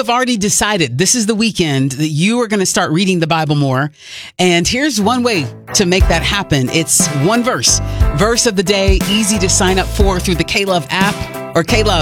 have already decided this is the weekend that you are going to start reading the Bible more. And here's one way to make that happen. It's one verse of the day, easy to sign up for through the K-Love app or K-Love